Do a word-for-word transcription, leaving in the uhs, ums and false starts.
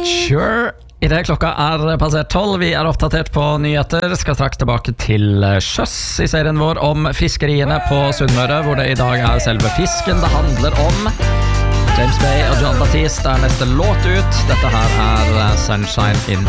Sure. I det klokka er passert tolv. Vi er oppdatert på nyheter. Skal straks tilbake til sjøs i serien vår om fiskeriene på Sunnmøre, hvor det i dag er selve fisken det handler om. James Bay og John Baptiste er neste låt ut. Dette her er Sunshine in